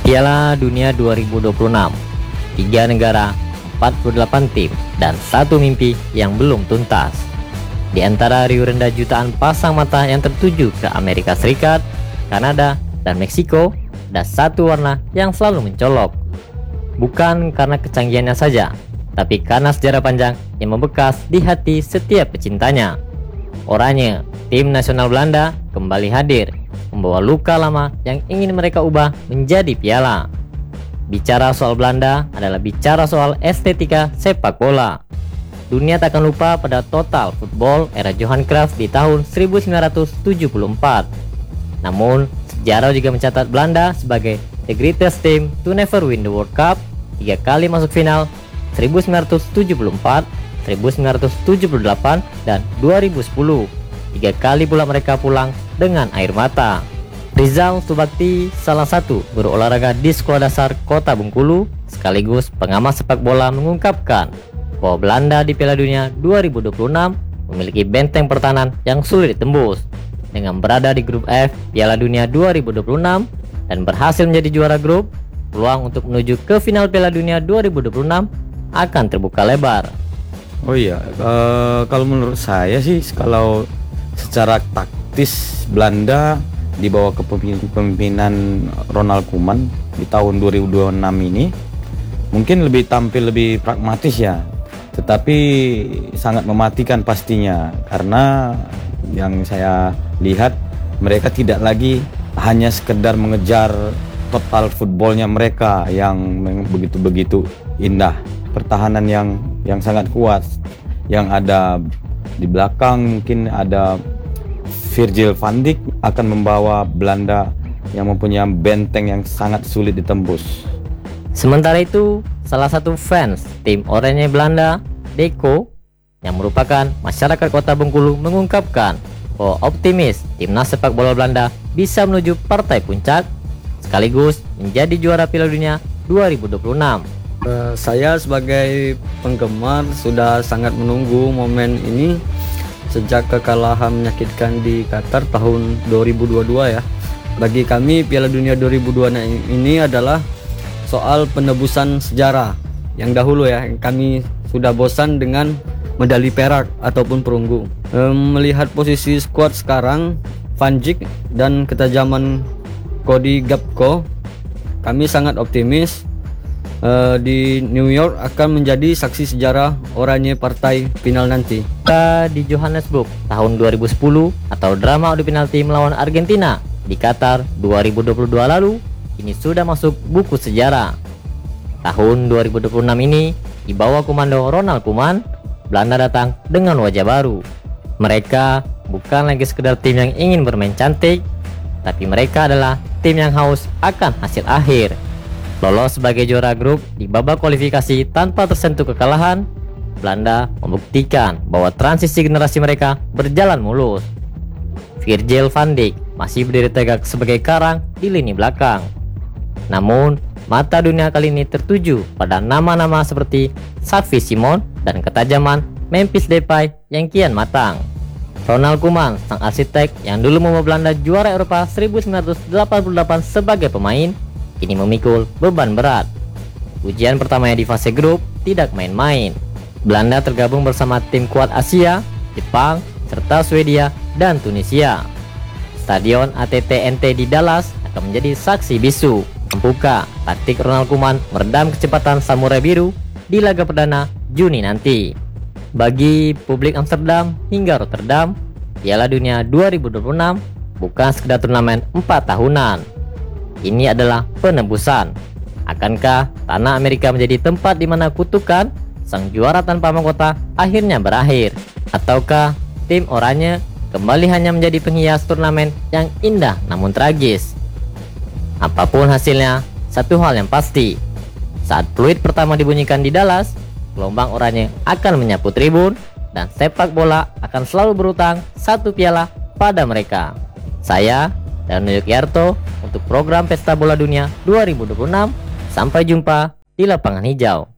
Piala Dunia 2026, 3 negara, 48 tim, dan satu mimpi yang belum tuntas. Di antara riuh rendah jutaan pasang mata yang tertuju ke Amerika Serikat, Kanada, dan Meksiko, ada satu warna yang selalu mencolok. Bukan karena kecanggihannya saja, tapi karena sejarah panjang yang membekas di hati setiap pecintanya. Oranye, tim nasional Belanda, kembali hadir, membawa luka lama yang ingin mereka ubah menjadi piala. Bicara soal Belanda adalah bicara soal estetika sepak bola. Dunia takkan lupa pada total football era Johan Cruyff di tahun 1974. Namun, sejarah juga mencatat Belanda sebagai the greatest team to never win the World Cup, 3 kali masuk final, 1974, 1978, dan 2010. 3 kali pula mereka pulang dengan air mata. Rizal Subakti, salah satu guru olahraga di Sekolah Dasar Kota Bengkulu, sekaligus pengamat sepak bola, mengungkapkan bahwa Belanda di Piala Dunia 2026 memiliki benteng pertahanan yang sulit ditembus. Dengan berada di grup F Piala Dunia 2026 dan berhasil menjadi juara grup, peluang untuk menuju ke final Piala Dunia 2026 akan terbuka lebar. Oh iya, kalau menurut saya sih, kalau secara taktis Belanda di bawah kepemimpinan Ronald Koeman di tahun 2026 ini mungkin tampil lebih pragmatis ya, tetapi sangat mematikan pastinya, karena yang saya lihat mereka tidak lagi hanya sekedar mengejar total footballnya mereka yang begitu-begitu indah, pertahanan yang sangat kuat, yang ada di belakang mungkin ada Virgil van Dijk akan membawa Belanda yang mempunyai benteng yang sangat sulit ditembus. Sementara itu, salah satu fans tim oranye Belanda, Deko, yang merupakan masyarakat Kota Bengkulu, mengungkapkan bahwa optimis timnas sepak bola Belanda bisa menuju partai puncak sekaligus menjadi juara Piala Dunia 2026. Saya sebagai penggemar sudah sangat menunggu momen ini sejak kekalahan menyakitkan di Qatar tahun 2022 ya. Bagi kami Piala Dunia 2022 ini adalah soal penebusan sejarah yang dahulu ya. Kami sudah bosan dengan medali perak ataupun perunggu. Melihat posisi skuad sekarang, Van Dijk dan ketajaman Cody Gakpo, kami sangat optimis di New York akan menjadi saksi sejarah oranye partai final nanti. Di Johannesburg tahun 2010 atau drama adu penalti melawan Argentina di Qatar 2022 lalu, ini sudah masuk buku sejarah. Tahun 2026 ini, di bawah komando Ronald Koeman, Belanda datang dengan wajah baru. Mereka bukan lagi sekedar tim yang ingin bermain cantik, tapi mereka adalah tim yang haus akan hasil akhir. Lolos sebagai juara grup di babak kualifikasi tanpa tersentuh kekalahan, Belanda membuktikan bahwa transisi generasi mereka berjalan mulus. Virgil van Dijk masih berdiri tegak sebagai karang di lini belakang. Namun, mata dunia kali ini tertuju pada nama-nama seperti Xavi Simons dan ketajaman Memphis Depay yang kian matang. Ronald Koeman, sang arsitek yang dulu membawa Belanda juara Eropa 1988 sebagai pemain, kini memikul beban berat. Ujian pertamanya di fase grup tidak main-main. Belanda tergabung bersama tim kuat Asia, Jepang, serta Swedia dan Tunisia. Stadion ATT-NT di Dallas akan menjadi saksi bisu. Mampukah taktik Ronald Koeman meredam kecepatan Samurai Biru di laga perdana Juni nanti? Bagi publik Amsterdam hingga Rotterdam, Piala Dunia 2026 bukan sekedar turnamen 4 tahunan. Ini adalah penebusan. Akankah tanah Amerika menjadi tempat di mana kutukan sang juara tanpa mahkota akhirnya berakhir? Ataukah tim oranye kembali hanya menjadi penghias turnamen yang indah namun tragis? Apapun hasilnya, satu hal yang pasti, saat peluit pertama dibunyikan di Dallas, gelombang oranye akan menyapu tribun dan sepak bola akan selalu berutang satu piala pada mereka. Saya Danu Yukyarto untuk program Pesta Bola Dunia 2026. Sampai jumpa di lapangan hijau.